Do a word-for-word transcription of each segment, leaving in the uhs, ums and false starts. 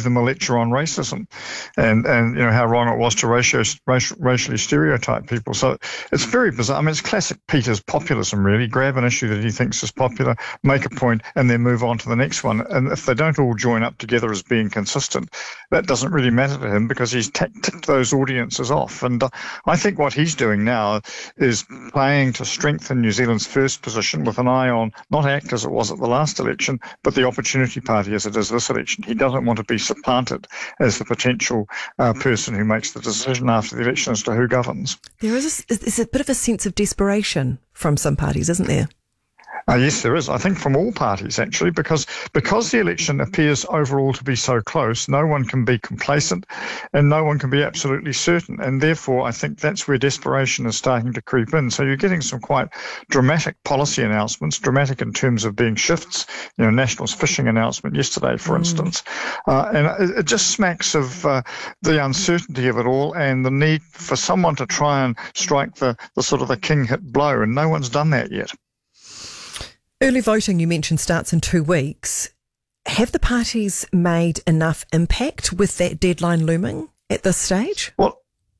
gave them a lecture on racism and, and you know, how wrong it was to ratio, racial, racially stereotype people. So it's very bizarre. I mean, it's classic Peter's populism, really. Grab an issue that he thinks is popular, make a point, and then move on to the next one. And if they don't all join up together as being consistent, that doesn't really matter to him because he's t- ticked those audiences off. And uh, I think what he's doing now is playing to strengthen New Zealand's first position with an eye on not ACT as it was at the last election, but the Opportunity Party as it is this election. He doesn't want to be supplanted as the potential uh, person who makes the decision after the election as to who governs. There is a, is a bit of a sense of desperation from some parties, isn't there? Uh, yes, there is. I think from all parties, actually, because because the election appears overall to be so close, no one can be complacent and no one can be absolutely certain. And therefore, I think that's where desperation is starting to creep in. So you're getting some quite dramatic policy announcements, dramatic in terms of being shifts. You know, National's fishing announcement yesterday, for mm. instance. Uh, and it, it just smacks of uh, the uncertainty of it all and the need for someone to try and strike the, the sort of the king hit blow. And no one's done that yet. Early voting, you mentioned, starts in two weeks. Have the parties made enough impact with that deadline looming at this stage? Well,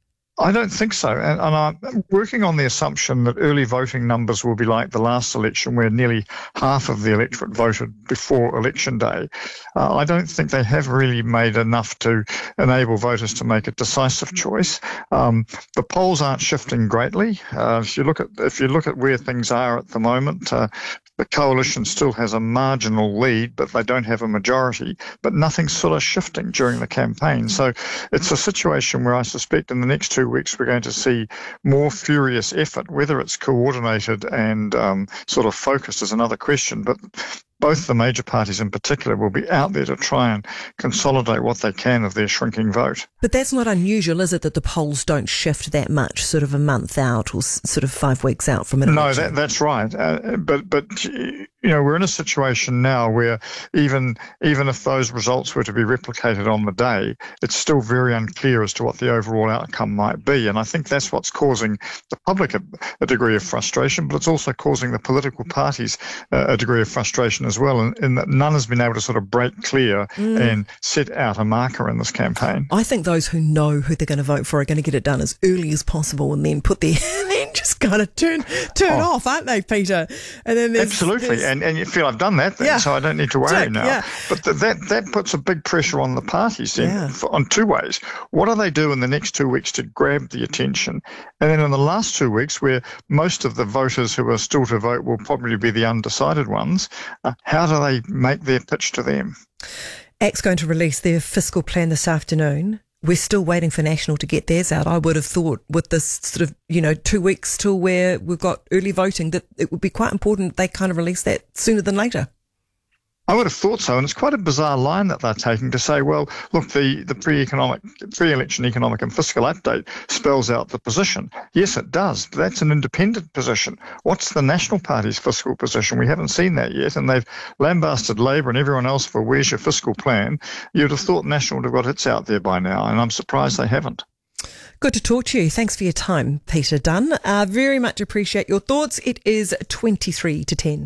I don't think so. And, and I'm working on the assumption that early voting numbers will be like the last election where nearly half of the electorate voted before election day. Uh, I don't think they have really made enough to enable voters to make a decisive choice. Um, the polls aren't shifting greatly. Uh, if you look at if you look at where things are at the moment, uh, the coalition still has a marginal lead, but they don't have a majority. But nothing's sort of shifting during the campaign. So it's a situation where I suspect in the next two weeks we're going to see more furious effort. Whether it's coordinated and um, sort of focused is another question. But both the major parties in particular will be out there to try and consolidate what they can of their shrinking vote. But that's not unusual, is it, that the polls don't shift that much, sort of a month out or s- sort of five weeks out from an election? No, that, that's right. Uh, but, but you know, we're in a situation now where even even if those results were to be replicated on the day, it's still very unclear as to what the overall outcome might be. And I think that's what's causing the public a, a degree of frustration, but it's also causing the political parties uh, a degree of frustration as well, in, in that none has been able to sort of break clear mm. and set out a marker in this campaign. I think those who know who they're going to vote for are going to get it done as early as possible and then put their then just kind of turn turn oh. off, aren't they, Peter? And then there's, absolutely, there's, and and you feel I've done that then, yeah. so I don't need to worry Tick, now. Yeah. But th- that that puts a big pressure on the parties then, yeah. for, on two ways. What do they do in the next two weeks to grab the attention? And then in the last two weeks, where most of the voters who are still to vote will probably be the undecided ones, uh, how do they make their pitch to them? ACT's going to release their fiscal plan this afternoon. We're still waiting for National to get theirs out. I would have thought with this sort of, you know, two weeks till where we've got early voting that it would be quite important they kind of release that sooner than later. I would have thought so, and it's quite a bizarre line that they're taking to say, well, look, the, the pre-economic, pre-election economic and fiscal update spells out the position. Yes, it does, but that's an independent position. What's the National Party's fiscal position? We haven't seen that yet, and they've lambasted Labour and everyone else for where's your fiscal plan. You'd have thought National would have got its out there by now, and I'm surprised they haven't. Good to talk to you. Thanks for your time, Peter Dunn. Uh, very much appreciate your thoughts. It is twenty-three to ten.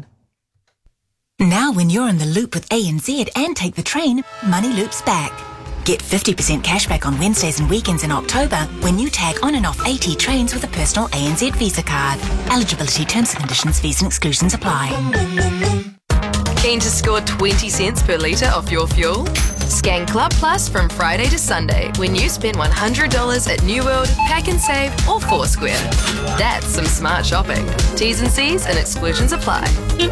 Now when you're in the loop with A N Z and take the train, money loops back. Get fifty percent cash back on Wednesdays and weekends in October when you tag on and off A T trains with a personal A N Z Visa card. Eligibility, terms and conditions, fees and exclusions apply. Keen to score twenty cents per litre off your fuel? Scan Club Plus from Friday to Sunday when you spend one hundred dollars at New World, Pack and Save or Foursquare. That's some smart shopping. T's and C's and exclusions apply.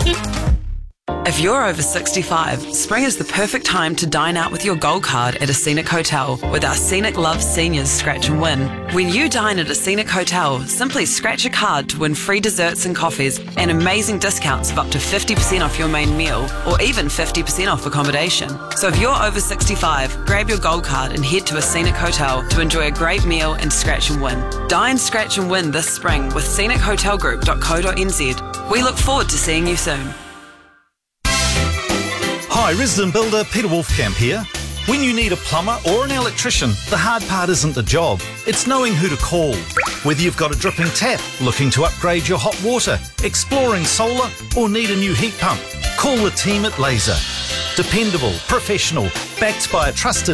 If you're over sixty-five, spring is the perfect time to dine out with your Gold Card at a Scenic Hotel with our Scenic Love Seniors Scratch and Win. When you dine at a Scenic Hotel, simply scratch a card to win free desserts and coffees and amazing discounts of up to fifty percent off your main meal or even fifty percent off accommodation. So if you're over sixty-five, grab your Gold Card and head to a Scenic Hotel to enjoy a great meal and scratch and win. Dine, scratch and win this spring with scenic hotel group dot co dot n z. We look forward to seeing you soon. Hi, resident builder Peter Wolfkamp here. When you need a plumber or an electrician, the hard part isn't the job, it's knowing who to call. Whether you've got a dripping tap, looking to upgrade your hot water, exploring solar, or need a new heat pump, call the team at Laser. Dependable, professional, backed by a trusted